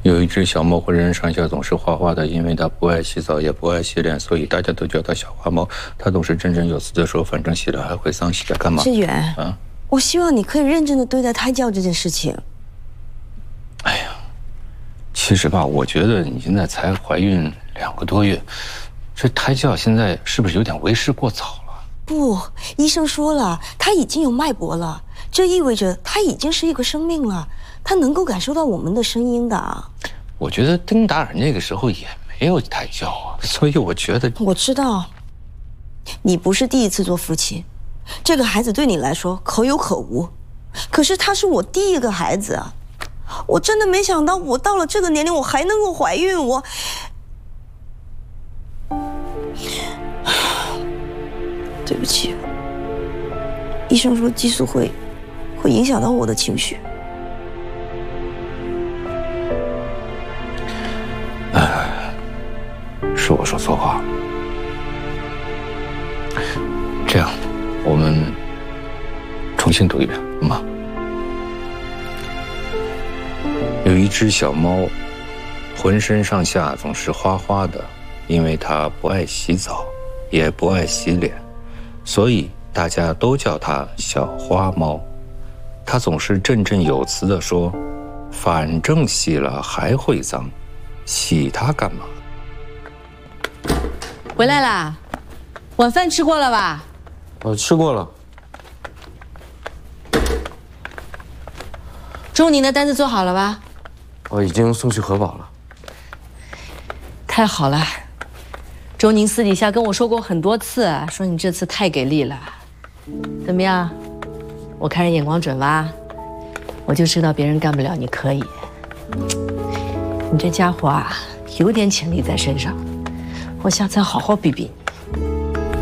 有一只小猫浑身上下总是花花的，因为它不爱洗澡也不爱洗脸，所以大家都叫它小花猫。它总是振振有词地说：“反正洗了还会脏，洗了干嘛？” 志远啊， 我希望你可以认真地对待胎教这件事情。 哎呀，其实吧，我觉得你现在才怀孕2个多月，这胎教现在是不是有点为时过早了？ 不，医生说了，它已经有脉搏了，这意味着它已经是一个生命了，它能够感受到我们的声音的。 我觉得丁达尔那个时候也没有胎教啊，所以我觉得我知道，你不是第一次做父亲，这个孩子对你来说可有可无，可是他是我第一个孩子啊！我真的没想到，我到了这个年龄，我还能够怀孕，对不起，医生说激素会影响到我的情绪。 是我说错话了。这样，我们重新读一遍，好吗？有一只小猫，浑身上下总是花花的，因为它不爱洗澡，也不爱洗脸，所以大家都叫它小花猫。它总是振振有词地说：“反正洗了还会脏，洗它干嘛？” 回来啦，晚饭吃过了吧？ 吃过了。 钟宁的单子做好了吧？ 我已经送去核保了。 太好了，钟宁私底下跟我说过很多次，说你这次太给力了。怎么样？我看人眼光准吧？我就知道别人干不了，你可以。你这家伙啊，有点潜力在身上。我下次要好好比比你。